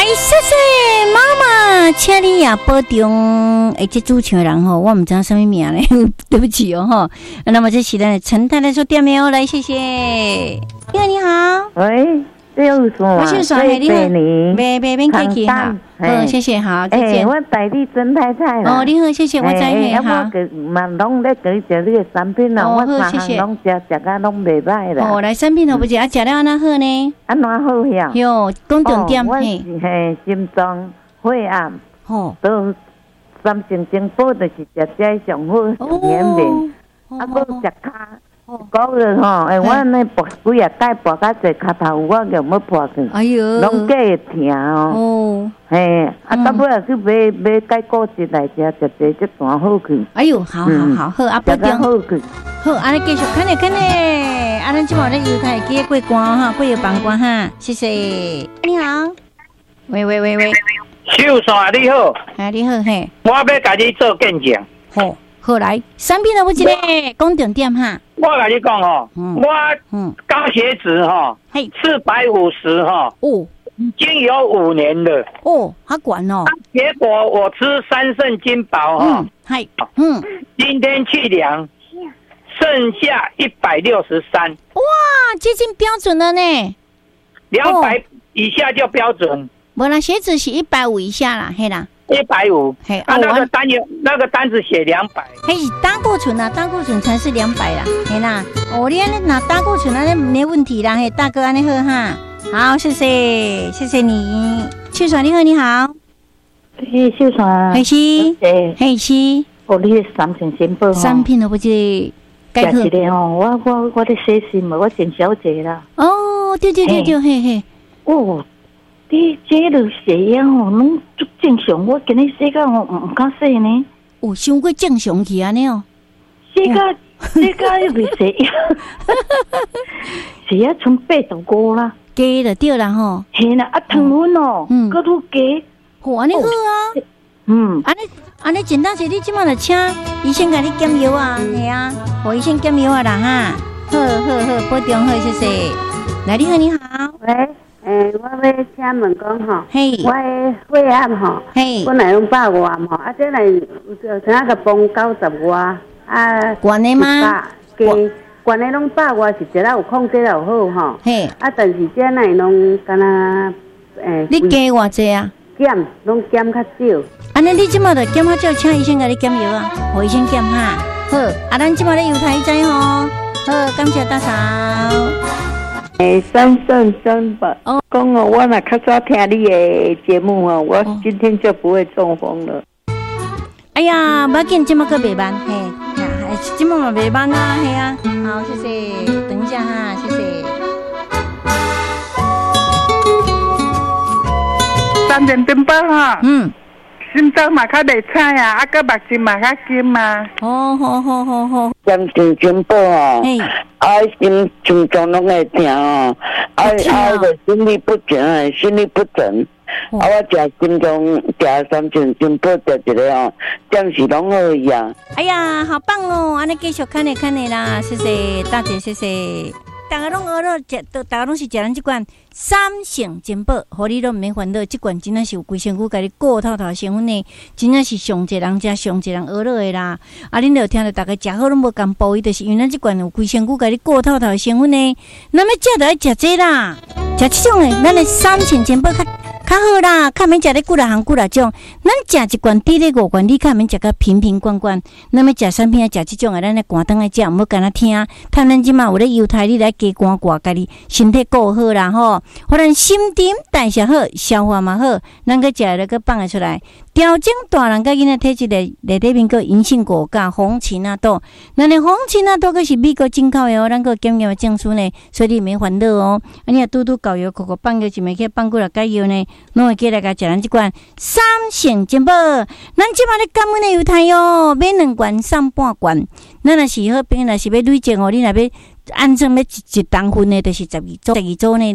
谢谢妈妈，请你也保重。这主持人吼，我唔知道什么名嘞，对不起哦哈。那么这是咱的陈太太说店面哦，来谢谢。你好，你好。 喂，刘爽， 我姓爽，你好。别客气哈。谢谢，好，再见。 我代理陈太太啦。 哦，你好，谢谢，我再会哈。 我嘛拢咧给食你个产品啦，我三项拢食甲拢袂歹啦。 哦，来产品好不食，食了安怎好呢？ 安怎好呀？ 哟，讲重点嘿。我是心脏血压，都3成正保，就是食这上好免命，啊，搁食骹。个月吼，我那拔几啊带拔到这脚头，我就要破去， 哎呦， 拢假会疼哦。嘿，到尾也去买解果子来食，食这段好去。 哎呦，好，啊，保重好去。 好，安尼继续看咧，咱即马咧犹太记过关哈，过夜放关哈，谢谢。你好，喂， 秀山你好， 你好嘿， 我要甲你做见证。 好来，产品都不一个，讲重点哈。 我跟你讲哦，我高血脂哈，450哈，已经有5年了。 好管哦。 结果我吃3圣金宝哈，今天去量，剩下163。 哇，接近标准了呢。 200以下就标准。 无啦，血脂是150以下啦，嘿啦。 150，那个单子写200， 嘿是胆固醇啊，胆固醇才是200啦，嘿啦，你安尼拿胆固醇安尼没问题啦，嘿，大哥安尼好哈，好，谢谢你，秀爽你好，你好， 嘿，秀爽， 嘿是，嘿是， 你的3成新宝， 产品都不知， 改好，一个吼，我咧写信嘛，我陈小姐啦， 对，嘿， 你这个血压吼，拢足正常。我今日写到吼唔敢写呢。 伤过正常去安尼哦。 写到又袂写压，血压从85啦。 加就对啦吼。 嘿啦，糖分哦，搁愈加。 安尼好啊。安尼简单些，你即马就请医生甲你减药啊，系啊，互医生减药啊啦哈。好，保重好，谢谢。来，你好，你好。 喂。我要请问讲吼，我的血压吼，本来拢100外吼，这来就像个崩90外， 悬的吗？ 悬的拢100外，是一啦有控制了好吼，但是这来拢敢若你加偌济啊？ 拢减较少。 安尼你即马就减较少，请医生甲你减药啊，互医生减哈。好，咱即马咧犹太知吼，好，感谢大嫂。 3圣珍宝，讲我若较早听你的节目我今天就不会中风了。 哎呀，不要紧，今麦个袂慢，嘿，今麦嘛袂慢啊，嘿啊，好，谢谢，等一下哈，谢谢。 3圣珍宝哈，心脏嘛较袂彩啊，个目睛嘛较金啊。 好。 3圣珍宝心脏拢会疼就心律不整。我食心脏3圣珍宝食一个暂时拢好呀。 哎呀，好棒哦！安尼继续看你啦，谢谢大姐，谢谢。大家拢学了食，大家拢是食咱这款3圣珍宝，互你都唔免烦恼。这款真正是有规身躯，甲你顾透成分呢，真正是上一人食，上一人学了的啦。恁就听到大家食好拢无共步，伊就是因为咱这款有规身躯，甲你顾透成分呢。那么食就要食这啦，食这种的，咱的3圣珍宝较好啦，较免食咧几啦项几啦种。咱食一罐滴咧5罐，你较免食个瓶瓶罐罐。那么食产品食这种的，咱来寒当来食，唔好干那听。趁咱即马有咧犹太，你来加寒挂，家己身体顾好啦吼。互咱心沉代谢好，消化嘛好，咱个食了个放得出来。调整大人甲囡仔体质内底面个银杏果甲红芩啊豆，咱的红芩啊豆个是美国进口的哦，咱个检验的证书呢，所以你免烦恼哦。你若拄搞药，口放个一枚去放过来解药呢，拢会记来甲食咱即罐3圣珍宝。咱即马咧感恩的犹太哟，买2罐送半罐。咱若是好朋友，若是要累积哦，你若要按算要一当份的，就是12组呢。